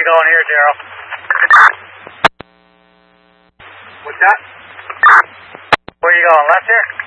going here, Daryl? What's that? Where are you going, left here?